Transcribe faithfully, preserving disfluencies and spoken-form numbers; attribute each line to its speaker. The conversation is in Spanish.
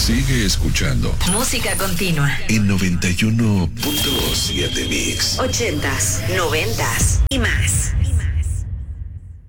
Speaker 1: Sigue escuchando.
Speaker 2: Música continua.
Speaker 1: En noventa y uno punto siete Mix.
Speaker 2: Ochentas, noventas y más.